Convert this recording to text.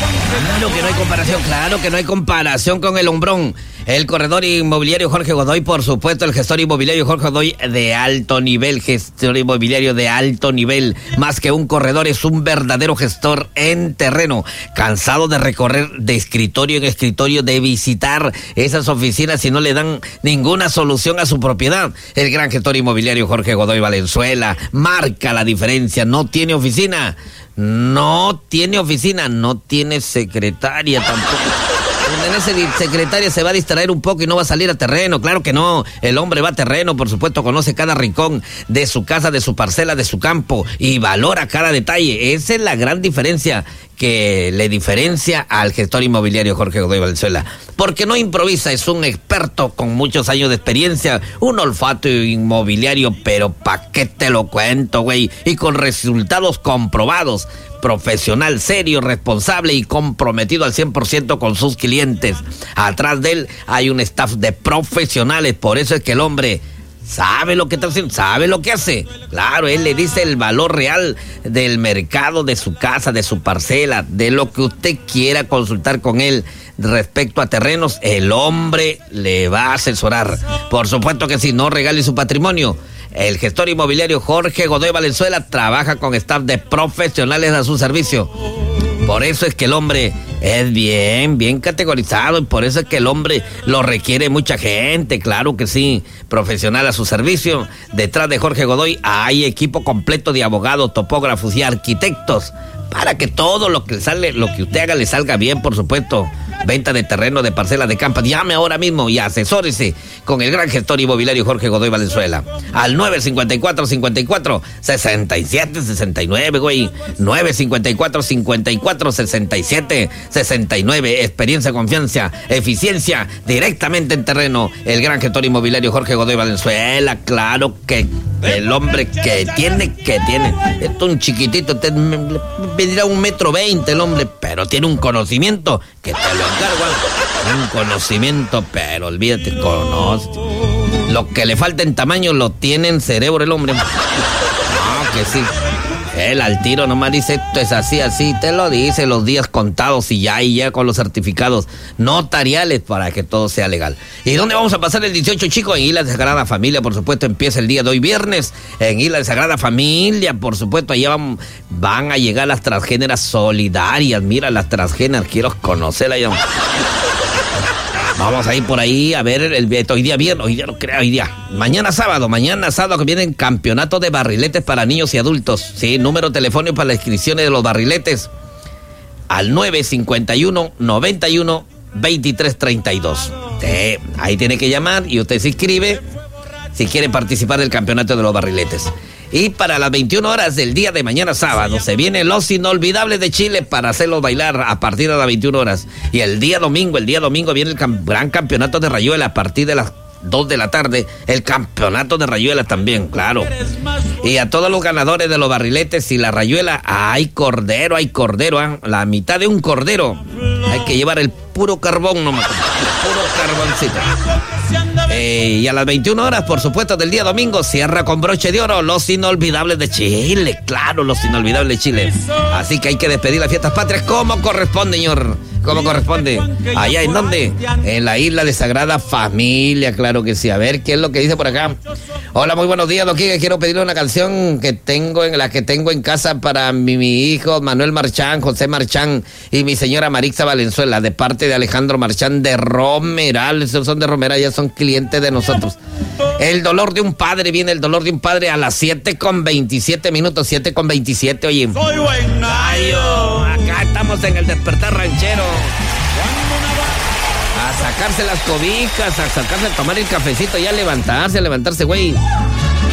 Claro que no hay comparación con el hombrón. El corredor inmobiliario Jorge Godoy, por supuesto, el gestor inmobiliario Jorge Godoy de alto nivel, gestor inmobiliario de alto nivel. Más que un corredor, es un verdadero gestor en terreno. Cansado de recorrer de escritorio en escritorio, de visitar esas oficinas y no le dan ninguna solución a su propiedad. El gran gestor inmobiliario Jorge Godoy Valenzuela marca la diferencia. No tiene oficina, no tiene secretaria tampoco. En ese secretaria se va a distraer un poco y no va a salir a terreno. Claro que no, el hombre va a terreno, por supuesto, conoce cada rincón de su casa, de su parcela, de su campo y valora cada detalle. Esa es la gran diferencia que le diferencia al gestor inmobiliario Jorge Godoy Valenzuela. Porque no improvisa, es un experto con muchos años de experiencia, un olfato inmobiliario, pero ¿pa' qué te lo cuento, güey? Y con resultados comprobados. Profesional, serio, responsable y comprometido al 100% con sus clientes. Atrás de él hay un staff de profesionales, por eso es que el hombre sabe lo que está haciendo, sabe lo que hace. Claro, él le dice el valor real del mercado, de su casa, de su parcela, de lo que usted quiera consultar con él respecto a terrenos. El hombre le va a asesorar. Por supuesto que sí, no regale su patrimonio. El gestor inmobiliario Jorge Godoy Valenzuela trabaja con staff de profesionales a su servicio. Por eso es que el hombre es bien categorizado y por eso es que el hombre lo requiere mucha gente, claro que sí, profesional a su servicio. Detrás de Jorge Godoy hay equipo completo de abogados, topógrafos y arquitectos para que todo lo que usted haga le salga bien, por supuesto. Venta de terreno, de parcelas, de campas. Llame ahora mismo y asesórese con el gran gestor inmobiliario Jorge Godoy Valenzuela. Al 954-54-67-69, güey. 954-54-67-69. Experiencia, confianza, eficiencia, directamente en terreno. El gran gestor inmobiliario Jorge Godoy Valenzuela. Claro que el hombre que tiene. Esto es un chiquitito, pedirá 1,20 m el hombre, pero tiene un conocimiento que te lo encargo. Un conocimiento, pero olvídate, conoce. Lo que le falta en tamaño lo tiene en cerebro el hombre. No, que sí. Él al tiro nomás dice, esto es así, te lo dice, los días contados y ya con los certificados notariales para que todo sea legal. ¿Y dónde vamos a pasar el 18, chicos? En Isla de Sagrada Familia, por supuesto, empieza el día de hoy, viernes, en Isla de Sagrada Familia, por supuesto, allá van a llegar las transgéneras solidarias. Mira, las transgéneras, quiero conocerlas ya. Vamos a ir por ahí a ver hoy día viernes, hoy día. Mañana sábado que viene el campeonato de barriletes para niños y adultos. Sí, número telefónico para las inscripciones de los barriletes al 951-91-2332. Ahí tiene que llamar y usted se inscribe si quiere participar del campeonato de los barriletes. Y para las 21 horas del día de mañana sábado se vienen los inolvidables de Chile para hacerlos bailar a partir de las 21 horas. Y el día domingo viene el gran campeonato de Rayuela a partir de las 2 de la tarde. El campeonato de Rayuela también, claro. Y a todos los ganadores de los barriletes y la Rayuela, hay cordero, la mitad de un cordero. Hay que llevar el puro carbón nomás, puro carboncito. Y a las 21 horas, por supuesto, del día domingo, cierra con broche de oro los inolvidables de Chile. Claro, los inolvidables de Chile. Así que hay que despedir las fiestas patrias como corresponde, señor. Como corresponde. ¿Allá en dónde? En la Isla de Sagrada Familia, claro que sí. A ver, ¿qué es lo que dice por acá? Hola, muy buenos días, Doquique. Quiero pedirle una canción que tengo en casa para mi hijo Manuel Marchán, José Marchán y mi señora Marixa Valenzuela, de parte de Alejandro Marchán de Romeral. Esos son de Romeral, ya son clientes de nosotros. El dolor de un padre, viene el dolor de un padre a las 7:27, 7:27, oye. Soy buen gallo. Acá estamos en el despertar ranchero. A sacarse las cobijas, a tomar el cafecito y a levantarse, güey.